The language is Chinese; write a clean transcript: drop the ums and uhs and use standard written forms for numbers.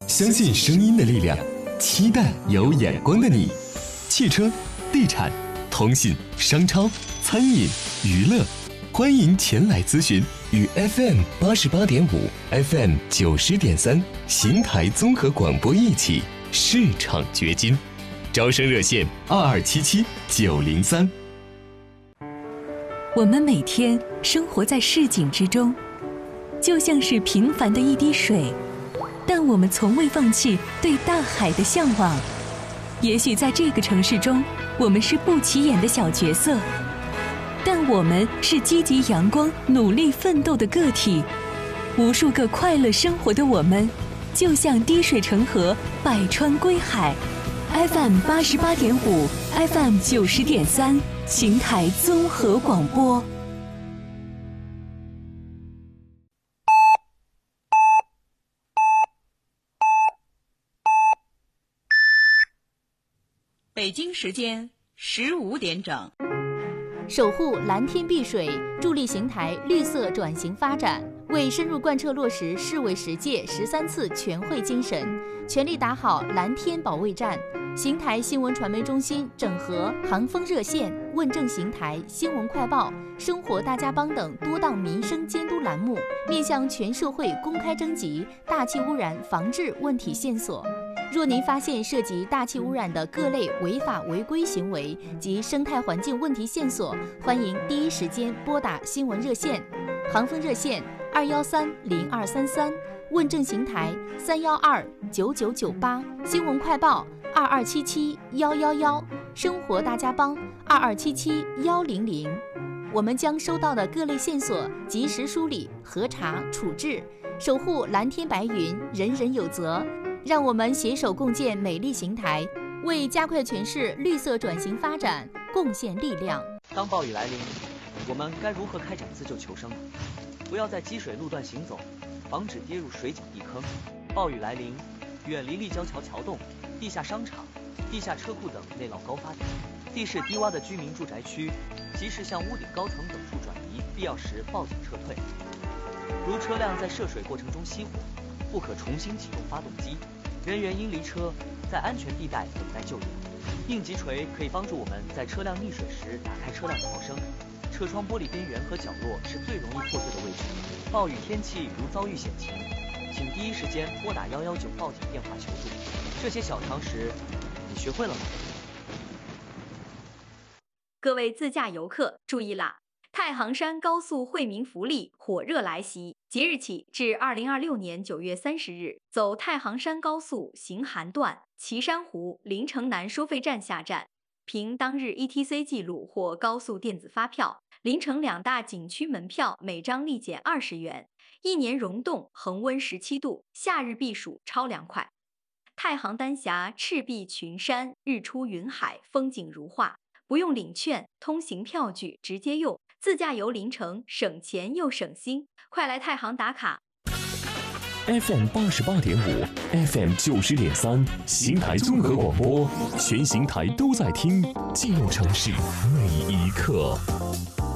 相信声音的力量，期待有眼光的你。汽车、地产、通信、商超、餐饮、娱乐，欢迎前来咨询，与 FM 88.5、FM 90.3邢台综合广播一起市场掘金。招生热线2277-903。 我们每天生活在市井之中，就像是平凡的一滴水，但我们从未放弃对大海的向往。也许在这个城市中，我们是不起眼的小角色，但我们是积极阳光、努力奋斗的个体。无数个快乐生活的我们，就像滴水成河，百川归海。FM 88.5、FM 90.3，邢台综合广播。 北京时间15点整。 守护蓝天碧水，助力邢台绿色转型发展，为深入贯彻落实市委10届13次全会精神，全力打好蓝天保卫战。邢台新闻传媒中心整合航风热线、问政邢台、新闻快报、生活大家帮等多档民生监督栏目，面向全社会公开征集大气污染防治问题线索。若您发现涉及大气污染的各类违法违规行为及生态环境问题线索，欢迎第一时间拨打新闻热线，航风热线2130233，问政邢台3129998，新闻快报2277111，生活大家帮2277100。我们将收到的各类线索及时梳理、核查、处置，守护蓝天白云，人人有责。让我们携手共建美丽邢台，为加快全市绿色转型发展贡献力量。 当暴雨来临，我们该如何开展自救求生？不要在积水路段行走，防止跌入水井地坑。暴雨来临，远离立交桥桥洞、地下商场、地下车库等内涝高发点，地势低洼的居民住宅区，及时向屋顶高层等处转移，必要时报警撤退。如车辆在涉水过程中熄火，不可重新启动发动机，人员应离车，在安全地带等待救援。应急锤可以帮助我们在车辆溺水时打开车辆逃生。车窗玻璃边缘和角落是最容易破碎的位置。暴雨天气如遭遇险情，请第一时间拨打119报警电话求助。这些小常识，你学会了吗？ 各位自驾游客注意啦！太行山高速惠民福利火热来袭，即日起至2026年9月30日，走太行山高速行涵段岐山湖临城南收费站下站，凭当日 ETC 记录或高速电子发票，临城2大景区门票每张立减20元。一年溶洞恒温17度，夏日避暑超凉快。太行丹霞赤壁群山，日出云海，风景如画，不用领券，通行票据直接用。自驾游临城，省钱又省心，快来太行打卡。 FM 88.5、FM 90.3，邢台综合广播，全邢台都在听，记录城市每一刻。